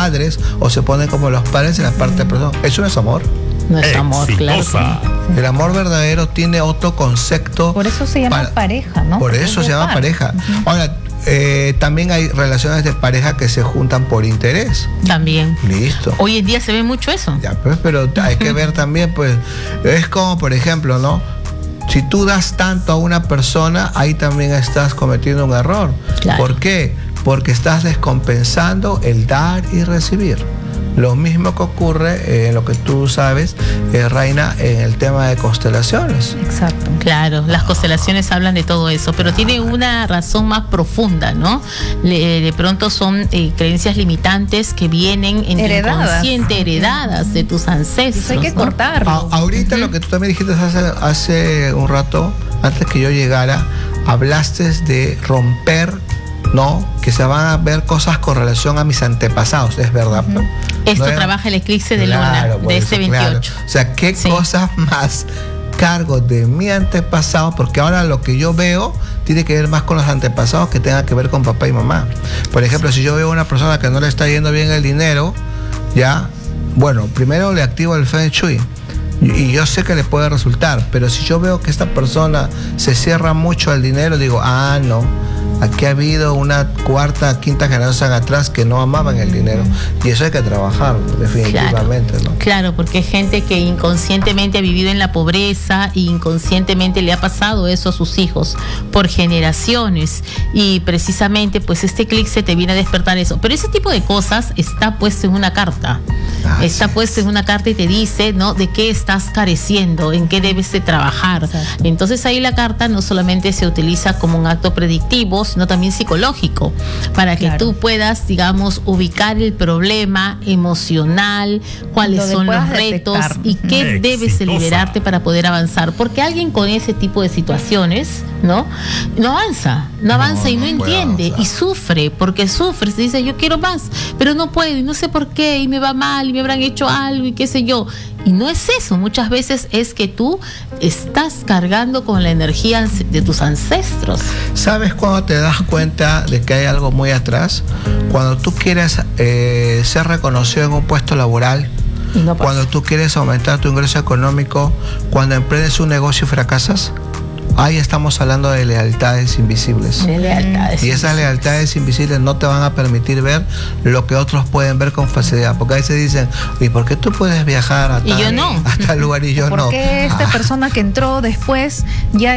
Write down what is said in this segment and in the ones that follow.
padres o se ponen como los padres en la parte de persona. Eso no es amor. No es amor, claro. El amor verdadero tiene otro concepto. Por eso se llama pareja, ¿no? Por eso se llama pareja. Ahora, también hay relaciones de pareja que se juntan por interés. También. Listo. Hoy en día se ve mucho eso. Ya, pues, pero hay que ver también, pues, es como, por ejemplo, ¿no? Si tú das tanto a una persona, ahí también estás cometiendo un error. Claro. ¿Por qué? Porque estás descompensando el dar y recibir. Lo mismo que ocurre en lo que tú sabes, Reina, en el tema de constelaciones. Exacto. Claro, las constelaciones hablan de todo eso, pero tiene una razón más profunda, ¿no? De pronto son creencias limitantes que vienen en tu inconsciente, heredadas de tus ancestros. Eso hay que cortarlo. Ahorita lo que tú también dijiste hace un rato, antes que yo llegara, hablaste de romper, ¿no? Que se van a ver cosas con relación a mis antepasados, es verdad. Esto trabaja el eclipse de luna de ese 28. Claro. O sea, ¿qué cosas más cargo de mi antepasado? Porque ahora lo que yo veo tiene que ver más con los antepasados que tenga que ver con papá y mamá. Por ejemplo, si yo veo a una persona que no le está yendo bien el dinero, ya, bueno, primero le activo el Feng Shui. Y yo sé que le puede resultar, pero si yo veo que esta persona se cierra mucho al dinero, digo, no. Aquí ha habido una cuarta, quinta generación atrás que no amaban el dinero. Y eso hay que trabajar, definitivamente, claro, ¿no? Claro, porque hay gente que inconscientemente ha vivido en la pobreza y inconscientemente le ha pasado eso a sus hijos por generaciones. Y precisamente, pues este eclipse te viene a despertar eso. Pero ese tipo de cosas está puesto en una carta. Está puesto en una carta y te dice, ¿no?, de qué estás careciendo, en qué debes de trabajar. Exacto. Entonces ahí la carta no solamente se utiliza como un acto predictivo, sino también psicológico, para que tú puedas, digamos, ubicar el problema emocional, cuáles son los retos y qué debes de liberarte para poder avanzar. Porque alguien con ese tipo de situaciones, no avanza y no entiende y sufre, porque sufre, se dice yo quiero más, pero no puedo y no sé por qué y me va mal y me habrán hecho algo y qué sé yo. Y no es eso, muchas veces es que tú estás cargando con la energía de tus ancestros. ¿Sabes cuando te das cuenta de que hay algo muy atrás? Cuando tú quieres ser reconocido en un puesto laboral, cuando tú quieres aumentar tu ingreso económico, cuando emprendes un negocio y fracasas. Ahí estamos hablando de lealtades invisibles. Y esas lealtades invisibles no te van a permitir ver lo que otros pueden ver con facilidad. Porque a veces dicen, ¿y por qué tú puedes viajar a tal lugar y yo no? ¿Por qué esta persona que entró después ya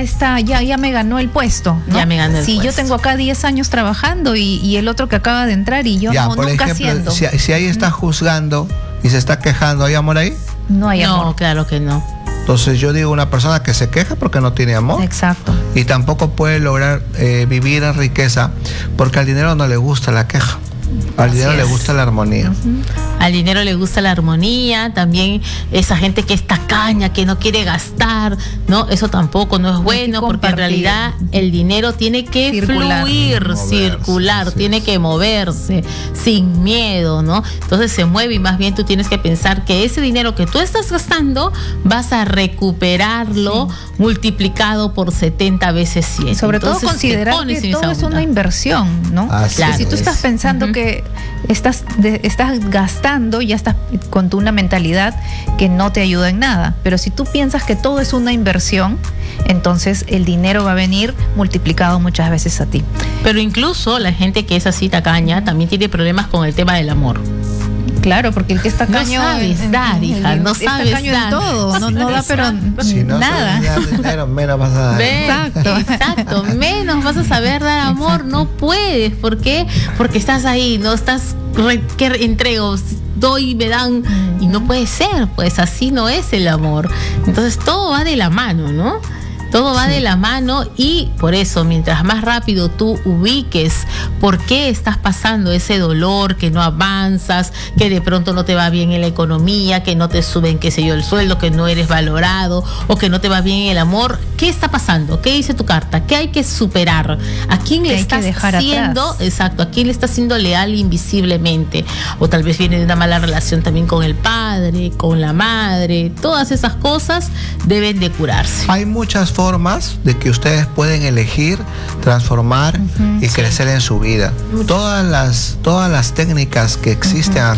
me ganó el puesto, ¿no? Ya me ganó el puesto. Yo tengo acá 10 años trabajando y el otro que acaba de entrar y yo nunca haciendo. Si ahí está juzgando y se está quejando, ¿hay amor ahí? No hay amor. No, claro que no. Entonces yo digo, una persona que se queja porque no tiene amor. Exacto. Y tampoco puede lograr vivir en riqueza porque al dinero no le gusta la queja. Al dinero le gusta la armonía. Al dinero le gusta la armonía, también esa gente que es tacaña, que no quiere gastar, ¿no? Eso tampoco no es bueno, porque en realidad el dinero tiene que circular, tiene que moverse sin miedo, ¿no? Entonces se mueve y más bien tú tienes que pensar que ese dinero que tú estás gastando vas a recuperarlo multiplicado por 70 veces 100. Sobre todo considerar que todo es una inversión, ¿no? Claro, si tú estás pensando que estás gastando, ya estás con una mentalidad que no te ayuda en nada. Pero si tú piensas que todo es una inversión, entonces el dinero va a venir multiplicado muchas veces a ti. Pero incluso la gente que es así tacaña también tiene problemas con el tema del amor. Claro, porque el que está tacaño no sabes dar, hija, no sabes dar. En todo, no da, pero si no nada. Dinero, menos vas a dar. Exacto, menos vas a saber dar amor, no puedes. ¿Por qué? Porque estás ahí, no estás que entrego, doy, me dan, y no puede ser, pues así no es el amor. Entonces todo va de la mano, ¿no? Todo va de la mano y por eso, mientras más rápido tú ubiques por qué estás pasando ese dolor, que no avanzas, que de pronto no te va bien en la economía, que no te suben, qué sé yo, el sueldo, que no eres valorado o que no te va bien en el amor, ¿qué está pasando? ¿Qué dice tu carta? ¿Qué hay que superar? ¿A quién le estás siendo? Exacto, ¿a quién le estás siendo leal invisiblemente? O tal vez viene de una mala relación también con el padre, con la madre. Todas esas cosas deben de curarse. Hay muchas formas de que ustedes pueden elegir, transformar y crecer en su vida. Todas las técnicas que existen